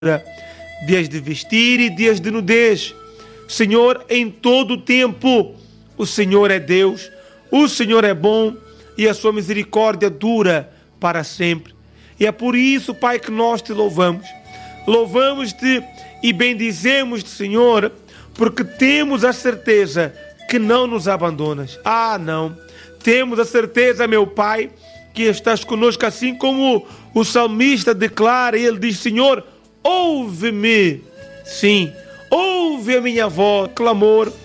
dias de vestir e dias de nudez. Senhor, em todo o tempo, o Senhor é Deus, o Senhor é bom e a sua misericórdia dura para sempre. E é por isso, Pai, que nós te louvamos. Louvamos-te e bendizemos-te, Senhor, porque temos a certeza que não nos abandonas. Ah, não. Temos a certeza, meu Pai, que estás conosco, assim como o salmista declara, e ele diz: Senhor, ouve-me. Sim, ouve a minha voz, clamor